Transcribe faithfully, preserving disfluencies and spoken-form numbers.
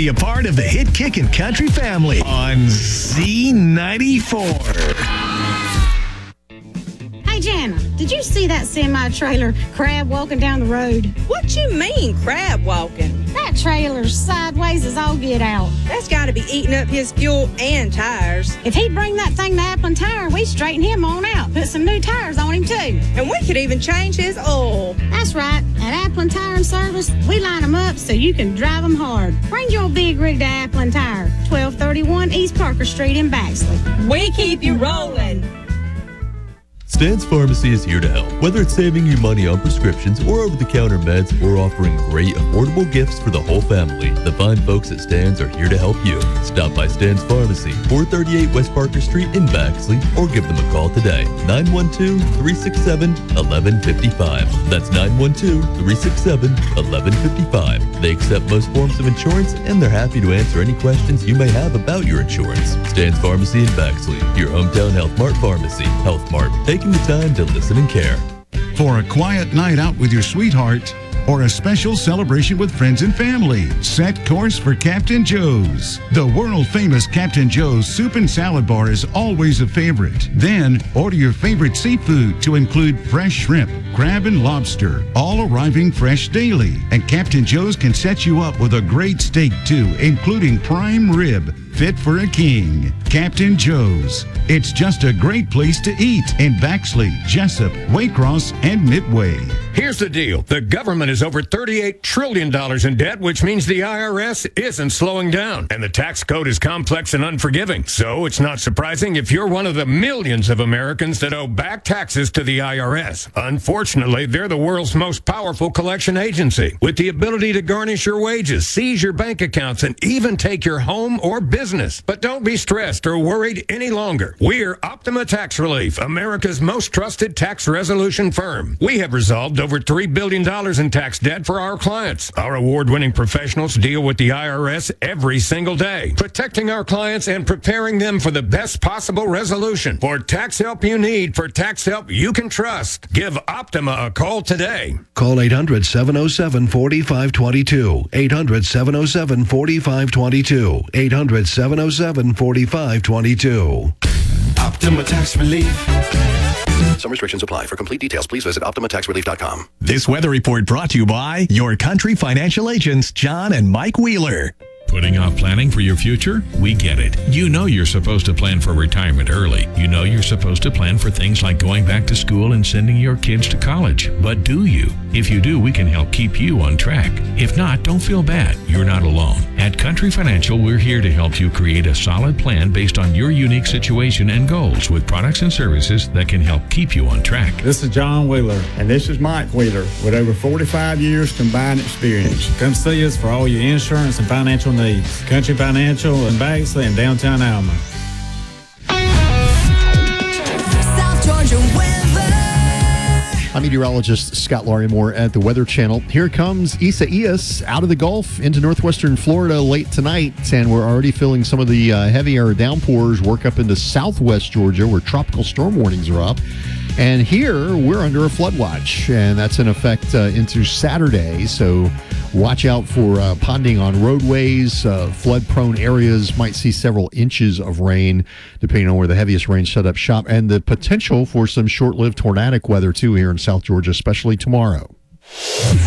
be a part of the Hit Kickin' Country family on Z ninety-four. Hey, Jana, did you see that semi-trailer crab walking down the road? What you mean, crab walking? That trailer's sideways as all get out. That's got to be eating up his fuel and tires. If he'd bring that thing to Applin Tire, we'd straighten him on out. Put some new tires on him, too. And we could even change his oil. That's right. At Applin Tire and Service, we line them up so you can drive them hard. Bring your big rig to Applin Tire, twelve thirty-one East Parker Street in Baxley. We keep you rolling. Stan's Pharmacy is here to help. Whether it's saving you money on prescriptions or over-the-counter meds, we're offering great, affordable gifts for the whole family. The fine folks at Stan's are here to help you. Stop by Stan's Pharmacy, four thirty-eight West Parker Street in Baxley, or give them a call today. nine one two, three six seven, one one five five. That's nine one two, three six seven, one one five five. They accept most forms of insurance, and they're happy to answer any questions you may have about your insurance. Stan's Pharmacy in Baxley, your hometown Health Mart pharmacy. Health Mart, taking the time to listen and care. For a quiet night out with your sweetheart or a special celebration with friends and family, set course for Captain Joe's. The world-famous Captain Joe's Soup and Salad Bar is always a favorite. Then, order your favorite seafood to include fresh shrimp, crab, and lobster, all arriving fresh daily. And Captain Joe's can set you up with a great steak, too, including prime rib, fit for a king. Captain Joe's. It's just a great place to eat in Baxley, Jessup, Waycross, and Midway. Here's the deal. The government is over thirty-eight trillion dollars in debt, which means the I R S isn't slowing down. And the tax code is complex and unforgiving. So it's not surprising if you're one of the millions of Americans that owe back taxes to the I R S. Unfortunately, they're the world's most powerful collection agency, with the ability to garnish your wages, seize your bank accounts, and even take your home or business. But don't be stressed or worried any longer. We're Optima Tax Relief, America's most trusted tax resolution firm. We have resolved over three billion dollars in tax debt for our clients. Our award-winning professionals deal with the I R S every single day, protecting our clients and preparing them for the best possible resolution. For tax help you need, for tax help you can trust, give Optima a call today. Call eight hundred, seven oh seven, four five two two. eight hundred, seven oh seven, four five two two. eight hundred, seven oh seven, four five two two. Optima Tax Relief. Some restrictions apply. For complete details, please visit optima tax relief dot com. This weather report brought to you by your country financial agents, John and Mike Wheeler. Putting off planning for your future? We get it. You know you're supposed to plan for retirement early. You know you're supposed to plan for things like going back to school and sending your kids to college. But do you? If you do, we can help keep you on track. If not, don't feel bad. You're not alone. At Country Financial, we're here to help you create a solid plan based on your unique situation and goals with products and services that can help keep you on track. This is John Wheeler, and this is Mike Wheeler with over forty-five years combined experience. Come see us for all your insurance and financial needs. Country Financial in Baxley and downtown Alma. South Georgia weather. I'm meteorologist Scott Larimore at the Weather Channel. Here comes Isaias out of the Gulf into northwestern Florida late tonight, and we're already feeling some of the uh, heavier downpours work up into southwest Georgia where tropical storm warnings are up. And here we're under a flood watch, and that's in effect uh, into Saturday. So watch out for uh, ponding on roadways. Uh, flood-prone areas might see several inches of rain, depending on where the heaviest rain set up shop, and the potential for some short-lived tornadic weather, too, here in South Georgia, especially tomorrow.